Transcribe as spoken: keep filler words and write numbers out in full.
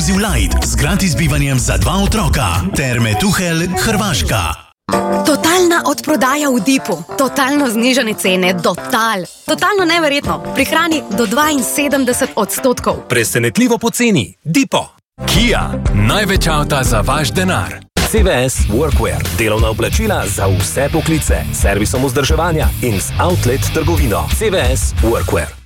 Exclusive Light z gratis bivanjem za dva otroka. Terme Tuhelj, Hrvaška. Totalna odprodaja v Dipu. Totalno znižane cene. Total. Totalno neverjetno. Prihrani do dvainsedemdeset odstotkov. Presenetljivo poceni. Dipo. Kia. Največ avta za vaš denar. C V S Workwear. Delovna oblačila za vse poklice. Servisom vzdrževanja in z outlet trgovino. C V S Workwear.